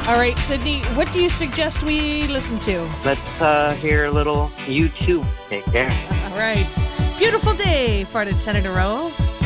All right, Sydney, what do you suggest we listen to? Let's hear a little U2. Take care. All right. Beautiful day for the 10 in a row.